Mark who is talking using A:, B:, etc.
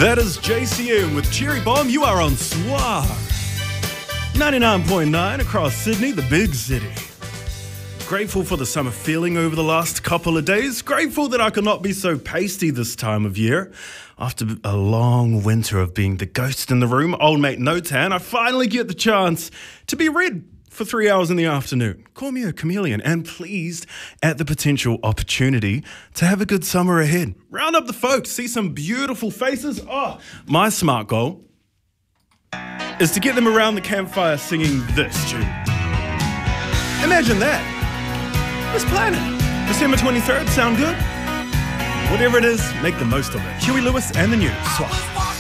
A: That is JCM with Cherry Bomb. You are on Suave 99.9 across Sydney, the big city. Grateful for the summer feeling over the last couple of days. Grateful that I could not be so pasty this time of year. After a long winter of being the ghost in the room, old mate No Tan, I finally get the chance to be red for 3 hours in the afternoon. Call me a chameleon, and pleased at the potential opportunity to have a good summer ahead. Round up the folks, see some beautiful faces. Oh, my smart goal is to get them around the campfire singing this tune. Imagine that. Let's plan it. December 23rd, sound good? Whatever it is, make the most of it. Huey Lewis and the News. Swap.